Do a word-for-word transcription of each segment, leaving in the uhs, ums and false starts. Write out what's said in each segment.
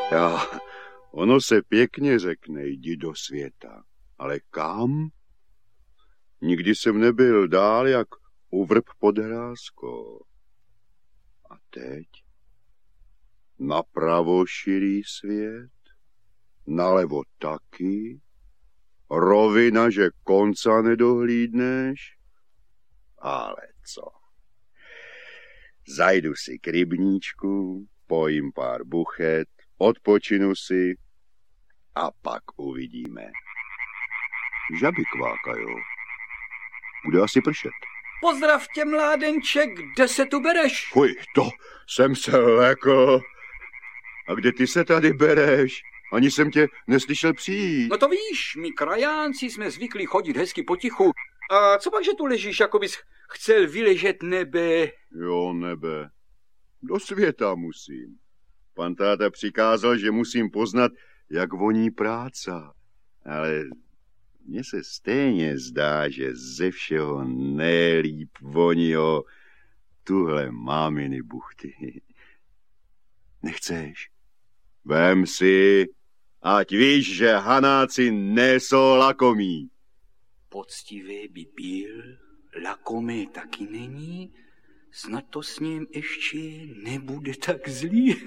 Já, ono se pěkně řekne, jdi do světa. Ale kam? Nikdy jsem nebyl dál, jak u vrb pod hrázkou. A teď? Napravo širý svět, nalevo taky, rovina, že konca nedohlídneš. Ale co? Zajdu si k rybníčku, pojím pár buchet, odpočinu si a pak uvidíme. Žaby kvákajou. Bude asi pršet. Pozdrav tě, mládenče, kde se tu bereš? Fuj, to jsem se lekl. A kde ty se tady bereš? Ani jsem tě neslyšel přijít. No to víš, my krajánci jsme zvyklí chodit hezky potichu. A co pak, že tu ležíš, jako bys chcel vyležet nebe? Jo, nebe. Do světa musím. Pan táta přikázal, že musím poznat, jak voní práca. Ale mně se stejně zdá, že ze všeho nejlíp voní o tuhle máminy buchty. Nechceš? Vem si, ať víš, že hanáci nejsou lakomí. Poctivý by byl, lakomý taky není, snad to s ním ještě nebude tak zlý.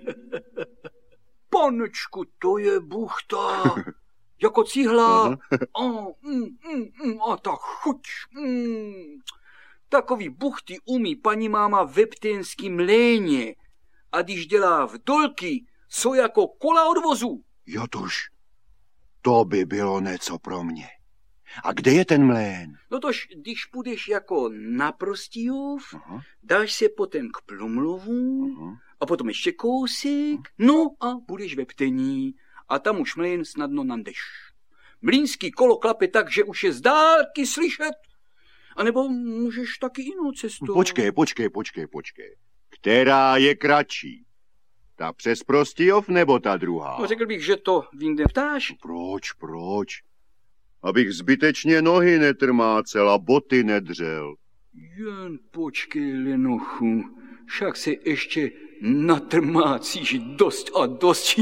Panečku, to je buchta, jako cihla. Oh, mm, mm, mm, a ta chuť. Mm. Takový buchty umí paní máma ve pténským léně. A když dělá vdolky, jsou jako kola od vozu. Jotuž, to by bylo něco pro mě. A kde je ten mlén? No tož, když půjdeš jako na Prostějov, uh-huh. dáš se potom k Plumlovu, uh-huh. a potom ještě kousek, uh-huh. no a budeš ve Ptení a tam už mlén snadno nandeš. Mlýnský kolo klape tak, že už je z dálky slyšet. A nebo můžeš taky jinou cestu. Počkej, počkej, počkej, počkej. Která je kratší? Ta přes Prostějov nebo ta druhá? No řekl bych, že to vinde ptáš. Proč, proč? Abych zbytečně nohy netrmácel a boty nedřel. Jen počkej, Lenochu, však se ještě natrmácíš dost a dost.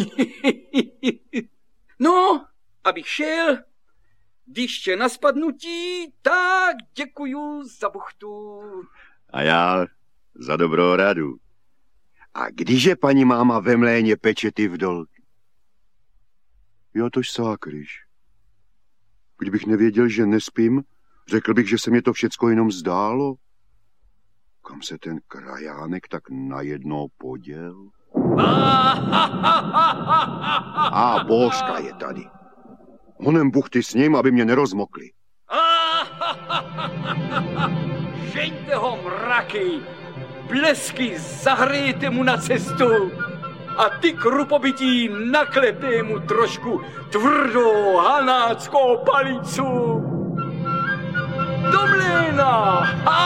No, abych šel, když tě na spadnutí, tak děkuju za buchtu. A já za dobrou radu. A když je paní máma ve mléně peče ty vdolky? Jo, tož sákryš. Kdybych nevěděl, že nespím, řekl bych, že se mě to všecko jenom zdálo. Kam se ten krajánek tak najednou poděl? A Božka je tady. Honem buchty s ním, aby mě nerozmokli. Žeňte ho, mraky! Blesky zahrejte mu na cestu a ty krupobytí naklepte mu trošku tvrdou hanáckou palicu. Do mléna!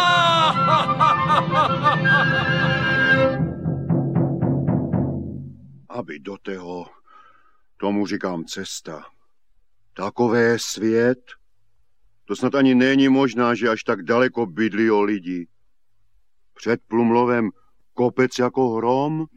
Aby do toho, tomu říkám cesta. Takové svět, to snad ani není možná, že až tak daleko bydlí o lidi. Před Plumlovem kopec jako hrom?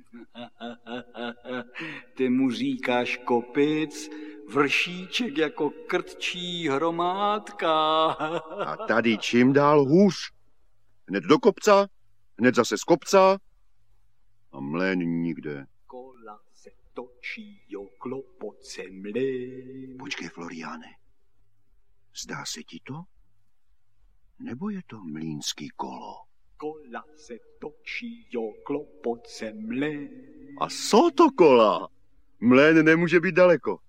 Ty mu říkáš kopec, vršíček jako krtčí hromádka. A tady čím dál hůř. Hned do kopca, hned zase z kopca a mlén nikde. Kola se točí, jo, klopot se mlén. Počkej, Floriáne, zdá se ti to? Nebo je to mlýnský kolo? Kola se točí, jo, klopot se mlén. A co to kola? Mlén nemůže být daleko.